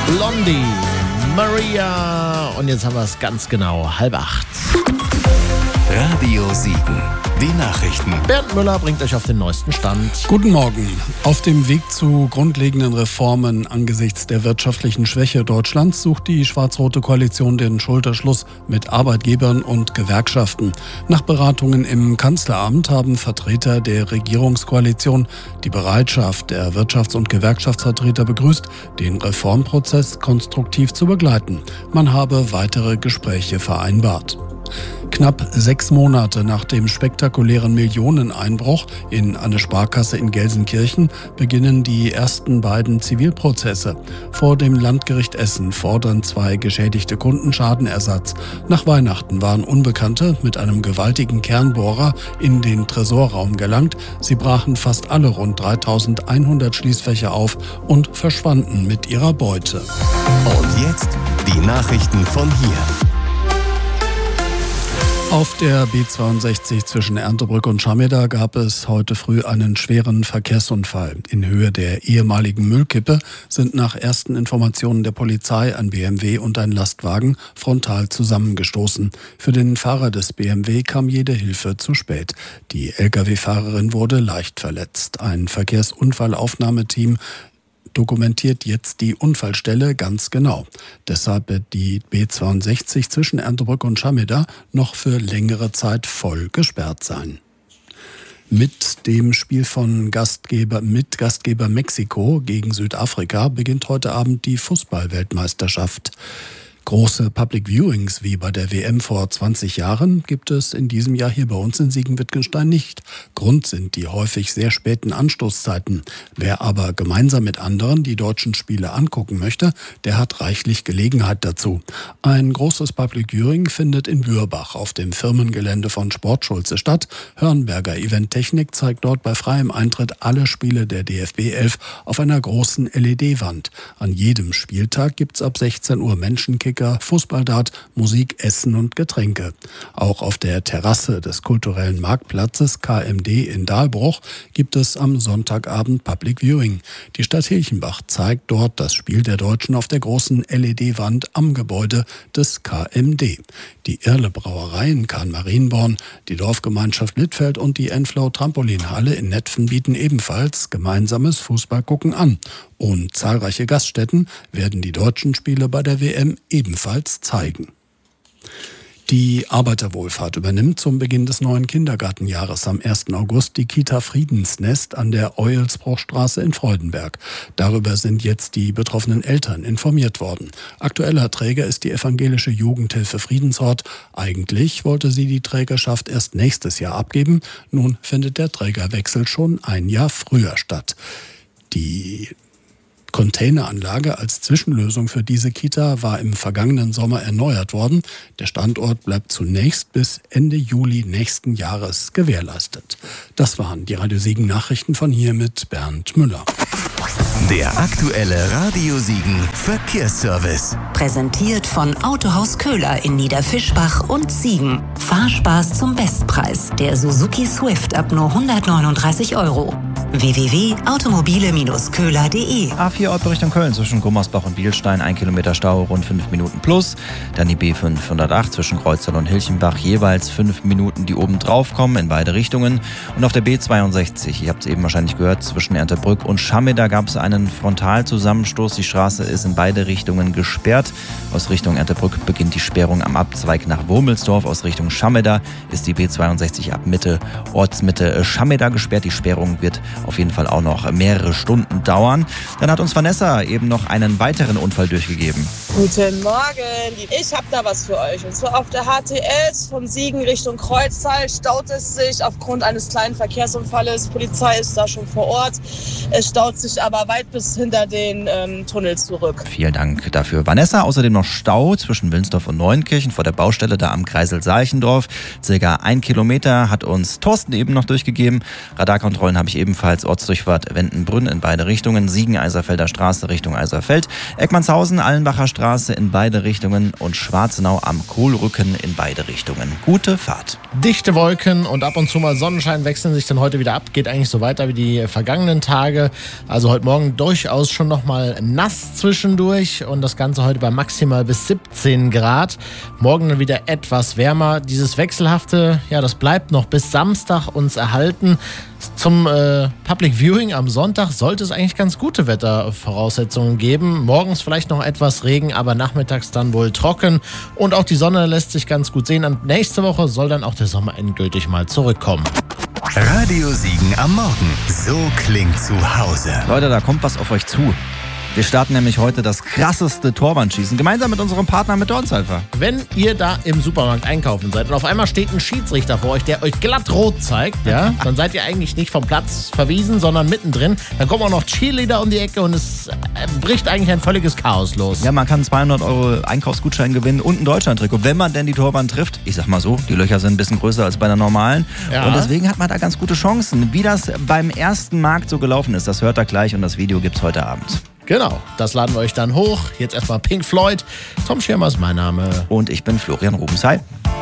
Blondie, Maria. Und jetzt haben wir es ganz genau, 7:30. Radio Siegen, die Nachrichten. Bernd Müller bringt euch auf den neuesten Stand. Guten Morgen. Auf dem Weg zu grundlegenden Reformen angesichts der wirtschaftlichen Schwäche Deutschlands sucht die schwarz-rote Koalition den Schulterschluss mit Arbeitgebern und Gewerkschaften. Nach Beratungen im Kanzleramt haben Vertreter der Regierungskoalition die Bereitschaft der Wirtschafts- und Gewerkschaftsvertreter begrüßt, den Reformprozess konstruktiv zu begleiten. Man habe weitere Gespräche vereinbart. Knapp 6 Monate nach dem spektakulären Millioneneinbruch in eine Sparkasse in Gelsenkirchen beginnen die ersten beiden Zivilprozesse. Vor dem Landgericht Essen fordern 2 geschädigte Kunden Schadenersatz. Nach Weihnachten waren Unbekannte mit einem gewaltigen Kernbohrer in den Tresorraum gelangt. Sie brachen fast alle rund 3100 Schließfächer auf und verschwanden mit ihrer Beute. Und jetzt die Nachrichten von hier. Auf der B62 zwischen Erndtebrück und Schameda gab es heute früh einen schweren Verkehrsunfall. In Höhe der ehemaligen Müllkippe sind nach ersten Informationen der Polizei ein BMW und ein Lastwagen frontal zusammengestoßen. Für den Fahrer des BMW kam jede Hilfe zu spät. Die Lkw-Fahrerin wurde leicht verletzt. Ein Verkehrsunfallaufnahmeteam dokumentiert jetzt die Unfallstelle ganz genau. Deshalb wird die B62 zwischen Erndtebrück und Schameda noch für längere Zeit voll gesperrt sein. Mit dem Spiel von Gastgeber Mexiko gegen Südafrika beginnt heute Abend die Fußball-Weltmeisterschaft. Große Public Viewings wie bei der WM vor 20 Jahren gibt es in diesem Jahr hier bei uns in Siegen-Wittgenstein nicht. Grund sind die häufig sehr späten Anstoßzeiten. Wer aber gemeinsam mit anderen die deutschen Spiele angucken möchte, der hat reichlich Gelegenheit dazu. Ein großes Public Viewing findet in Bürbach auf dem Firmengelände von Sportschulze statt. Hörnberger Eventtechnik zeigt dort bei freiem Eintritt alle Spiele der DFB 11 auf einer großen LED-Wand. An jedem Spieltag gibt's ab 16 Uhr Menschenkicker, Fußballdart, Musik, Essen und Getränke. Auch auf der Terrasse des kulturellen Marktplatzes KMD in Dahlbruch gibt es am Sonntagabend Public Viewing. Die Stadt Hilchenbach zeigt dort das Spiel der Deutschen auf der großen LED-Wand am Gebäude des KMD. Die Irle Brauerei in Kahn-Marienborn, die Dorfgemeinschaft Littfeld und die Enflau Trampolinhalle in Netphen bieten ebenfalls gemeinsames Fußballgucken an. Und zahlreiche Gaststätten werden die deutschen Spiele bei der WM ebenfalls zeigen. Die Arbeiterwohlfahrt übernimmt zum Beginn des neuen Kindergartenjahres am 1. August die Kita Friedensnest an der Eulsbruchstraße in Freudenberg. Darüber sind jetzt die betroffenen Eltern informiert worden. Aktueller Träger ist die evangelische Jugendhilfe Friedenshort. Eigentlich wollte sie die Trägerschaft erst nächstes Jahr abgeben. Nun findet der Trägerwechsel schon ein Jahr früher statt. Die Containeranlage als Zwischenlösung für diese Kita war im vergangenen Sommer erneuert worden. Der Standort bleibt zunächst bis Ende Juli nächsten Jahres gewährleistet. Das waren die Radio Siegen Nachrichten von hier mit Bernd Müller. Der aktuelle Radio Siegen Verkehrsservice. Präsentiert von Autohaus Köhler in Niederfischbach und Siegen. Fahrspaß zum Bestpreis. Der Suzuki Swift ab nur 139 €. www.automobile-köhler.de. A4 Ortbe Richtung Köln zwischen Gummersbach und Bielstein, 1 Kilometer Stau, rund 5 Minuten plus. Dann die B508 zwischen Kreuztal und Hilchenbach, jeweils 5 Minuten, die oben drauf kommen in beide Richtungen. Und auf der B62, ihr habt es eben wahrscheinlich gehört, zwischen Erndtebrück und Schameda gab es einen Frontalzusammenstoß. Die Straße ist in beide Richtungen gesperrt. Aus Richtung Erndtebrück beginnt die Sperrung am Abzweig nach Wurmelsdorf. Aus Richtung Schameda ist die B62 ab Ortsmitte Schameda gesperrt. Die Sperrung wird auf jeden Fall auch noch mehrere Stunden dauern. Dann hat uns Vanessa eben noch einen weiteren Unfall durchgegeben. Guten Morgen, ich habe da was für euch. Und zwar auf der HTS von Siegen Richtung Kreuztal staut es sich aufgrund eines kleinen Verkehrsunfalles. Die Polizei ist da schon vor Ort. Es staut sich aber weit bis hinter den Tunnel zurück. Vielen Dank dafür, Vanessa. Außerdem noch Stau zwischen Wilnsdorf und Neuenkirchen vor der Baustelle da am Kreisel Salchendorf. Circa 1 Kilometer hat uns Thorsten eben noch durchgegeben. Radarkontrollen habe ich ebenfalls ebenfalls Ortsdurchfahrt Wendenbrunn in beide Richtungen, Siegen-Eiserfelder Straße Richtung Eiserfeld, Eckmannshausen, Allenbacher Straße in beide Richtungen und Schwarzenau am Kohlrücken in beide Richtungen. Gute Fahrt. Dichte Wolken und ab und zu mal Sonnenschein wechseln sich dann heute wieder ab. Geht eigentlich so weiter wie die vergangenen Tage. Also heute Morgen durchaus schon nochmal nass zwischendurch und das Ganze heute bei maximal bis 17 Grad. Morgen dann wieder etwas wärmer. Dieses Wechselhafte, ja, das bleibt noch bis Samstag uns erhalten. Zum Public Viewing am Sonntag sollte es eigentlich ganz gute Wettervoraussetzungen geben. Morgens vielleicht noch etwas Regen, aber nachmittags dann wohl trocken. Und auch die Sonne lässt sich ganz gut sehen. Und nächste Woche soll dann auch der Sommer endgültig mal zurückkommen. Radio Siegen am Morgen. So klingt zu Hause. Leute, da kommt was auf euch zu. Wir starten nämlich heute das krasseste Torwandschießen, gemeinsam mit unserem Partner mit Dornsalver. Wenn ihr da im Supermarkt einkaufen seid und auf einmal steht ein Schiedsrichter vor euch, der euch glatt rot zeigt, ja, dann seid ihr eigentlich nicht vom Platz verwiesen, sondern mittendrin. Dann kommen auch noch Cheerleader um die Ecke und es bricht eigentlich ein völliges Chaos los. Ja, man kann 200 € Einkaufsgutschein gewinnen und ein Deutschland-Trikot, wenn man denn die Torwand trifft. Ich sag mal so, die Löcher sind ein bisschen größer als bei der normalen. Ja. Und deswegen hat man da ganz gute Chancen. Wie das beim ersten Markt so gelaufen ist, das hört ihr gleich und das Video gibt's heute Abend. Genau, das laden wir euch dann hoch. Jetzt erstmal Pink Floyd. Tom Schirmer ist mein Name. Und ich bin Florian Rubens. Hi.